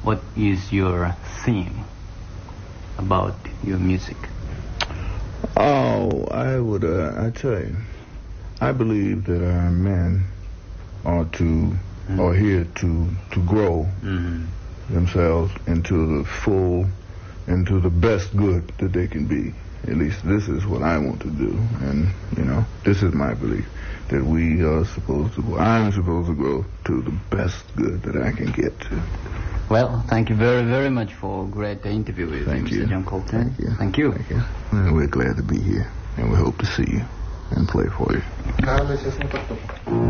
what is your theme about your music? Oh, I tell you, I believe that our men are here to grow themselves into the best good that they can be. At least this is what I want to do, and this is my belief that I'm supposed to grow to the best good that I can get to. Well, thank you very, very much for a great interview with Mr. John Coltrane. Thank you. Well, we're glad to be here, and we hope to see you and play for you.